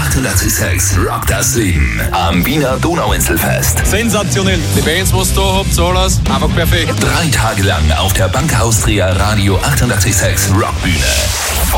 886 Rock das Leben am Wiener Donauinselfest. Sensationell. Die Bands, was da habt, alles einfach perfekt. 3 Tage lang auf der Bank Austria Radio 886 Rockbühne.